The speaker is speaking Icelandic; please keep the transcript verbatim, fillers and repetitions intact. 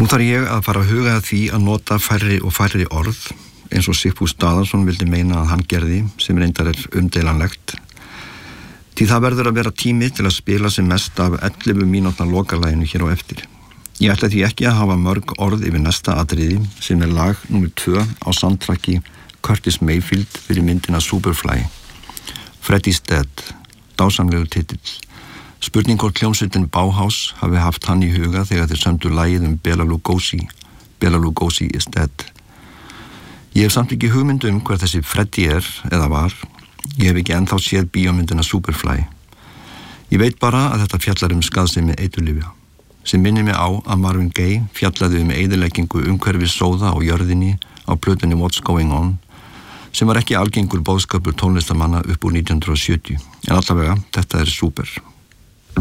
Nú þarf ég að fara að huga að því að nota færri og færri orð, eins og Sigfús Daðason vildi meina að hann gerði, sem reyndar er umdeilanlegt. Því það verður að vera tími til að spila sem mest af ellefu mínútna lokalæginu hér á eftir. Ég ætla því ekki að hafa mörg orð yfir næsta atriði, sem er lag númer tvö á soundtracki Curtis Mayfield fyrir myndina Superfly. Freddy's Dead, dásamlegur titill. Spurning hvort hljómsveitin Bauhaus hafi haft hann í huga þegar þeir sömdu lagið um Bela Lugosi. Bela Lugosi is dead. Ég hef samt ekki hugmynd um hver þessi Freddy er eða var. Ég hef ekki ennþá séð bíómyndina Superfly. Ég veit bara að þetta fjallar um skaðsemi eiturlyfja, sem minnir mig á að Marvin Gaye fjallaði um eyðileggingu umhverfis sóða á jörðinni á plötunni What's Going On, sem var ekki algengur boðskapur tónlistarmanna upp úr nítján hundruð og sjötíu. En allavega, þetta er super.